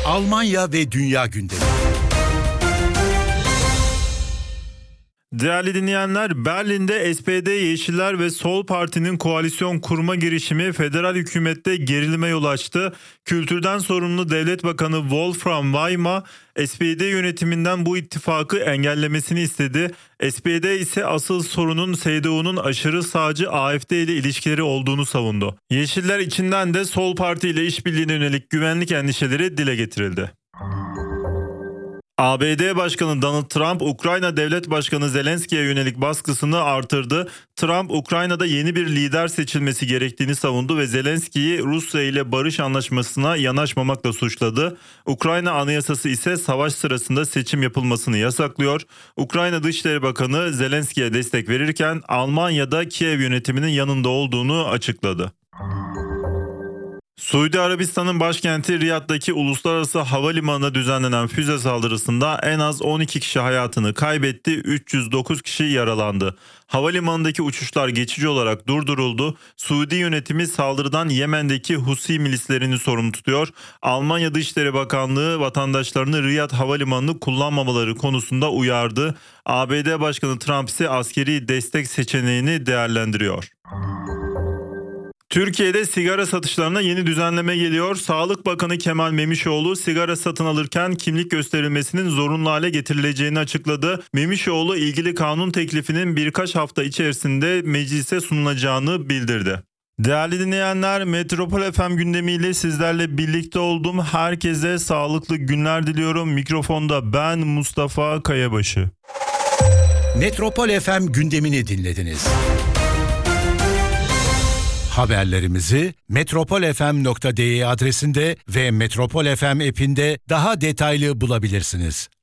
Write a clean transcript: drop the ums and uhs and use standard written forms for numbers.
Almanya ve dünya gündemi. Değerli dinleyenler, Berlin'de SPD, Yeşiller ve Sol Parti'nin koalisyon kurma girişimi federal hükümette gerilime yol açtı. Kültürden sorumlu Devlet Bakanı Wolfram Weimar, SPD yönetiminden bu ittifakı engellemesini istedi. SPD ise asıl sorunun CDU'nun aşırı sağcı AfD ile ilişkileri olduğunu savundu. Yeşiller içinden de Sol Parti ile işbirliğine yönelik güvenlik endişeleri dile getirildi. ABD Başkanı Donald Trump, Ukrayna Devlet Başkanı Zelenski'ye yönelik baskısını artırdı. Trump, Ukrayna'da yeni bir lider seçilmesi gerektiğini savundu ve Zelenski'yi Rusya ile barış anlaşmasına yanaşmamakla suçladı. Ukrayna Anayasası ise savaş sırasında seçim yapılmasını yasaklıyor. Ukrayna Dışişleri Bakanı Zelenski'ye destek verirken Almanya'da Kiev yönetiminin yanında olduğunu açıkladı. Suudi Arabistan'ın başkenti Riyad'daki uluslararası havalimanına düzenlenen füze saldırısında en az 12 kişi hayatını kaybetti, 309 kişi yaralandı. Havalimanındaki uçuşlar geçici olarak durduruldu. Suudi yönetimi saldırıdan Yemen'deki Husi milislerini sorumlu tutuyor. Almanya Dışişleri Bakanlığı vatandaşlarını Riyad Havalimanı'nı kullanmamaları konusunda uyardı. ABD Başkanı Trump ise askeri destek seçeneğini değerlendiriyor. Türkiye'de sigara satışlarına yeni düzenleme geliyor. Sağlık Bakanı Kemal Memişoğlu sigara satın alırken kimlik gösterilmesinin zorunlu hale getirileceğini açıkladı. Memişoğlu ilgili kanun teklifinin birkaç hafta içerisinde meclise sunulacağını bildirdi. Değerli dinleyenler, Metropol FM gündemiyle sizlerle birlikte oldum. Herkese sağlıklı günler diliyorum. Mikrofonda ben Mustafa Kayabaşı. Metropol FM gündemini dinlediniz. Haberlerimizi metropolfm.de adresinde ve Metropol FM app'inde daha detaylı bulabilirsiniz.